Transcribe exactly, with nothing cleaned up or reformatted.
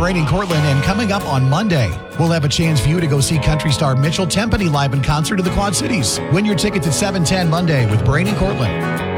Brain and Cortland, and coming up on Monday, we'll have a chance for you to go see country star Mitchell Tempany live in concert in the Quad Cities. Win your tickets at seven ten Monday with Brain and Cortland.